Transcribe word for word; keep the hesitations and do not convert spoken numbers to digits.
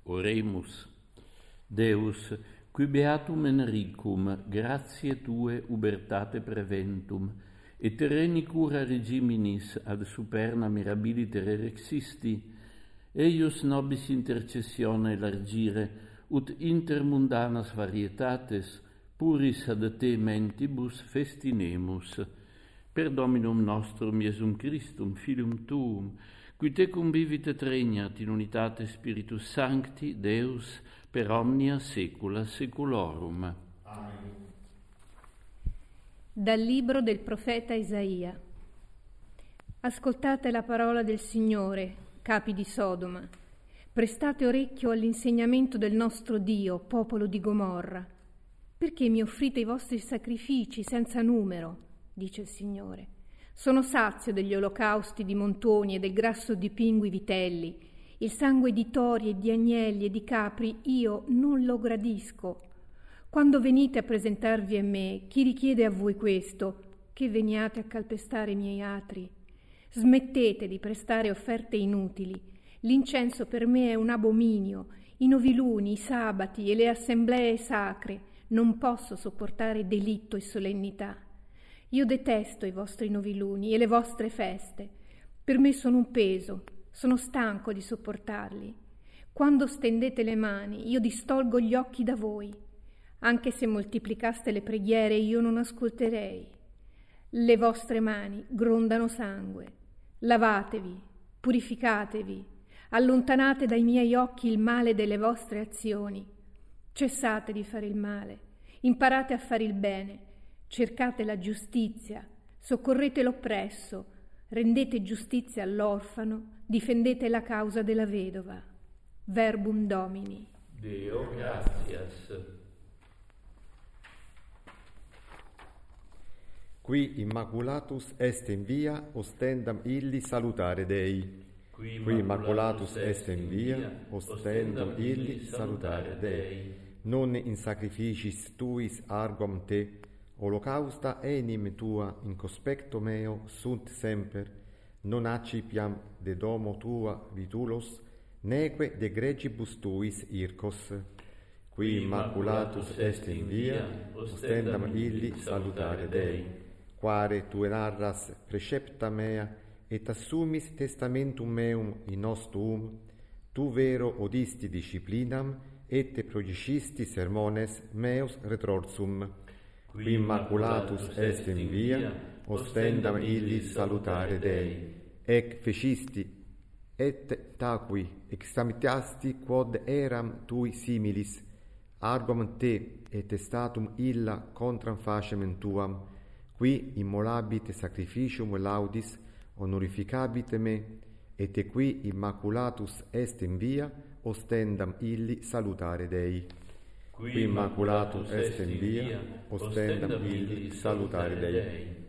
Oremus. Deus, qui beatum Enricum, gratiae Tue ubertate preventum, et terreni cura regiminis ad superna mirabiliter erexisti, eius nobis intercessione largire, ut intermundanas varietates, puris ad Te mentibus festinemus. Per Dominum nostrum Iesum Christum, Filium Tuum, qui Te convivit et regnat in unitate Spiritus Sancti, Deus, per omnia saecula saeculorum. Amen. Dal libro del profeta Isaia. Ascoltate la parola del Signore, capi di Sodoma. Prestate orecchio all'insegnamento del nostro Dio, popolo di Gomorra. Perché mi offrite i vostri sacrifici senza numero, dice il Signore. Sono sazio degli olocausti di montoni e del grasso di pingui vitelli. Il sangue di tori e di agnelli e di capri io non lo gradisco. Quando venite a presentarvi a me, chi richiede a voi questo? Che veniate a calpestare i miei atri? Smettete di prestare offerte inutili. L'incenso per me è un abominio. I noviluni, i sabati e le assemblee sacre. Non posso sopportare delitto e solennità. Io detesto i vostri noviluni e le vostre feste. Per me sono un peso. Sono stanco di sopportarli. Quando stendete le mani, io distolgo gli occhi da voi. Anche se moltiplicaste le preghiere, io non ascolterei. Le vostre mani grondano sangue. Lavatevi, purificatevi, allontanate dai miei occhi il male delle vostre azioni. Cessate di fare il male, imparate a fare il bene, cercate la giustizia, soccorrete l'oppresso, rendete giustizia all'orfano, difendete la causa della vedova. Verbum Domini. Deo gratias. Qui immaculatus est in via, ostendam illi salutare Dei. Qui immaculatus est in via, ostendam illi salutare Dei. Non in sacrificis tuis arguam te, holocausta enim tua in conspecto meo sunt semper, non accipiam de domo tua vitulos, neque de gregibus tuis ircos. Qui immaculatus est in via, ostendam illi salutare Dei. Quare tu narras precepta mea, et assumis testamentum meum in nos tuum, tu vero odisti disciplinam, et projicisti sermones meus retrorsum. Qui immaculatus est in via, ostendam illi salutare Dei. Ec fecisti, et taqui examitiasti quod eram tui similis, arguam te et testatum illa contram facem tuam, qui immolabit sacrificium laudis, honorificabit me, et qui immaculatus est in via, ostendam illi salutare Dei. Qui immaculatus est in via, ostendam illi salutare Dei.